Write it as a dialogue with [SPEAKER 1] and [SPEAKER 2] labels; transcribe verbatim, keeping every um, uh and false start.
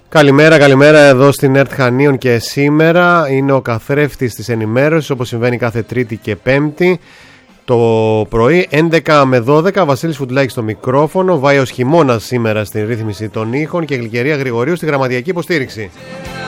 [SPEAKER 1] Καλημέρα, καλημέρα εδώ στην ΕΡΤ Χανίων και σήμερα είναι ο καθρέφτης της ενημέρωσης όπως συμβαίνει κάθε Τρίτη και Πέμπτη το πρωί έντεκα με δώδεκα. Βασίλης Φουντουλάκης στο μικρόφωνο, Βάιος Χειμώνας σήμερα στην ρύθμιση των ήχων και Γλυκερία Γρηγορίου στη γραμματιακή υποστήριξη.